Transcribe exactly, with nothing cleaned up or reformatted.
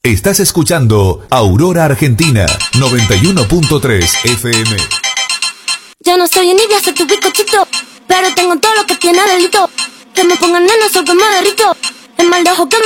Estás escuchando Aurora Argentina noventa y uno punto tres F M. Yo no soy envidia, soy tu bizcochito, pero tengo todo lo que tiene delito. Que me pongan nena, soy que me derrito. El mal de ojo que me